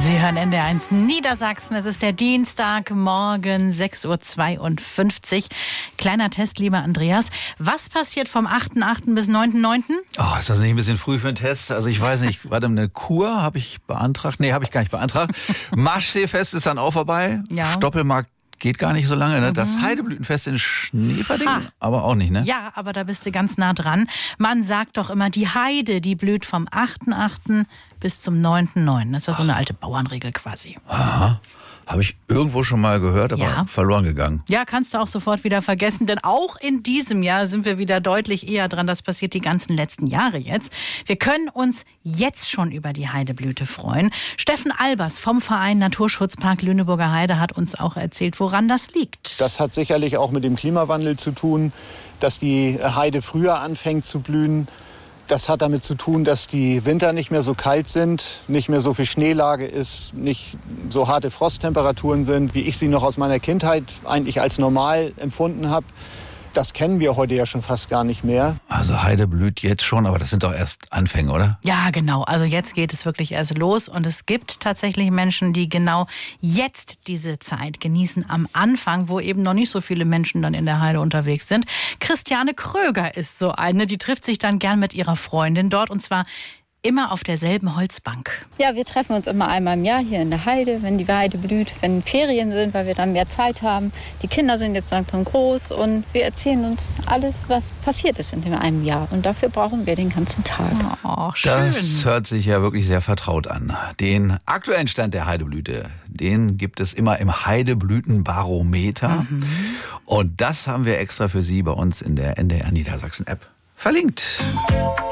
Sie hören NDR1 Niedersachsen. Es ist der Dienstagmorgen, 6.52 Uhr. Kleiner Test, lieber Andreas. Was passiert vom 8.8. bis 9.9.? Oh, ist das nicht ein bisschen früh für einen Test? Also ich weiß nicht, warte, eine Kur habe ich beantragt? Nee, habe ich gar nicht beantragt. Marschseefest ist dann auch vorbei. Ja. Stoppelmarkt geht gar nicht so lange, ne? Das Heideblütenfest in Schneverding, aber auch nicht, ne? Ja, aber da bist du ganz nah dran. Man sagt doch immer, die Heide, die blüht vom 8.8. bis zum 9.9. Das ist ja so eine alte Bauernregel quasi. Aha. Habe ich irgendwo schon mal gehört, aber verloren gegangen. Ja, kannst du auch sofort wieder vergessen, denn auch in diesem Jahr sind wir wieder deutlich eher dran. Das passiert die ganzen letzten Jahre jetzt. Wir können uns jetzt schon über die Heideblüte freuen. Steffen Albers vom Verein Naturschutzpark Lüneburger Heide hat uns auch erzählt, woran das liegt. Das hat sicherlich auch mit dem Klimawandel zu tun, dass die Heide früher anfängt zu blühen. Das hat damit zu tun, dass die Winter nicht mehr so kalt sind, nicht mehr so viel Schneelage ist, nicht so harte Frosttemperaturen sind, wie ich sie noch aus meiner Kindheit eigentlich als normal empfunden habe. Das kennen wir heute ja schon fast gar nicht mehr. Also Heide blüht jetzt schon, aber das sind doch erst Anfänge, oder? Ja, genau. Also jetzt geht es wirklich erst los. Und es gibt tatsächlich Menschen, die genau jetzt diese Zeit genießen am Anfang, wo eben noch nicht so viele Menschen dann in der Heide unterwegs sind. Christiane Kröger ist so eine, die trifft sich dann gern mit ihrer Freundin dort und zwar immer auf derselben Holzbank. Ja, wir treffen uns immer einmal im Jahr hier in der Heide, wenn die Heide blüht, wenn Ferien sind, weil wir dann mehr Zeit haben. Die Kinder sind jetzt langsam groß und wir erzählen uns alles, was passiert ist in einem Jahr. Und dafür brauchen wir den ganzen Tag. Oh, schön. Das hört sich ja wirklich sehr vertraut an. Den aktuellen Stand der Heideblüte, den gibt es immer im Heideblütenbarometer. Und das haben wir extra für Sie bei uns in der NDR Niedersachsen App verlinkt.